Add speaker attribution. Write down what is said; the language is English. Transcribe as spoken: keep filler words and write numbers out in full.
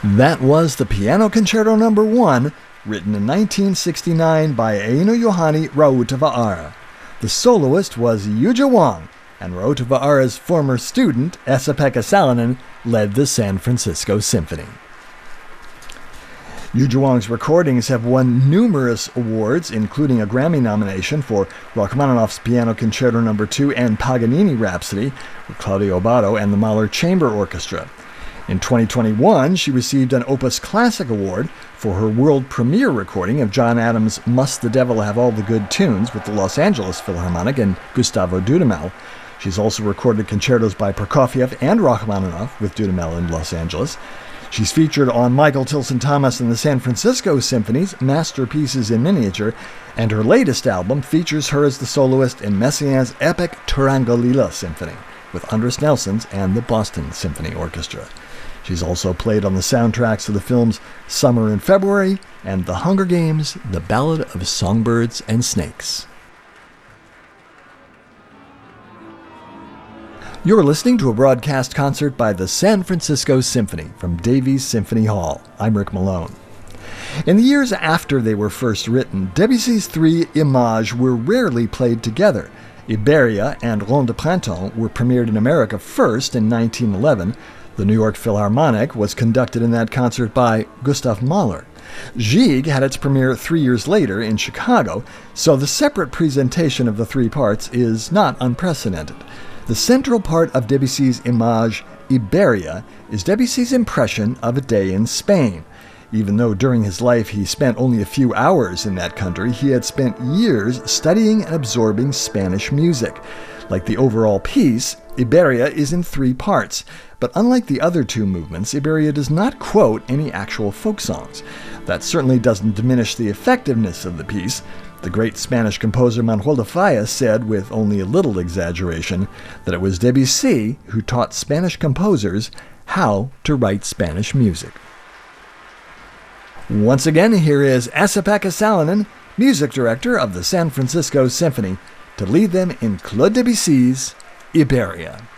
Speaker 1: That was the Piano Concerto Number One, written in nineteen sixty-nine by Eino Juhani Rautavaara. The soloist was Yuja Wang, and Rautavaara's former student, Esa-Pekka Salonen, led the San Francisco Symphony. Yuja Wang's recordings have won numerous awards, including a Grammy nomination for Rachmaninoff's Piano Concerto Number Two and Paganini Rhapsody with Claudio Abbado and the Mahler Chamber Orchestra. In twenty twenty-one, she received an Opus Classic Award for her world premiere recording of John Adams' Must the Devil Have All the Good Tunes with the Los Angeles Philharmonic and Gustavo Dudamel. She's also recorded concertos by Prokofiev and Rachmaninoff with Dudamel in Los Angeles. She's featured on Michael Tilson Thomas and the San Francisco Symphony's Masterpieces in Miniature, and her latest album features her as the soloist in Messiaen's epic Turangalila Symphony with Andris Nelsons and the Boston Symphony Orchestra. She's also played on the soundtracks of the films Summer in February and The Hunger Games, The Ballad of Songbirds and Snakes. You're listening to a broadcast concert by the San Francisco Symphony from Davies Symphony Hall. I'm Rick Malone. In the years after they were first written, Debussy's three Images were rarely played together. Iberia and Ronde de Printemps were premiered in America first in nineteen eleven. The New York Philharmonic was conducted in that concert by Gustav Mahler. Gigue had its premiere three years later in Chicago, so the separate presentation of the three parts is not unprecedented. The central part of Debussy's Image, Iberia, is Debussy's impression of a day in Spain. Even though during his life he spent only a few hours in that country, he had spent years studying and absorbing Spanish music. Like the overall piece, Iberia is in three parts, but unlike the other two movements, Iberia does not quote any actual folk songs. That certainly doesn't diminish the effectiveness of the piece. The great Spanish composer Manuel de Falla said, with only a little exaggeration, that it was Debussy who taught Spanish composers how to write Spanish music. Once again, here is Esa-Pekka Salonen, music director of the San Francisco Symphony, to lead them in Claude Debussy's Iberia.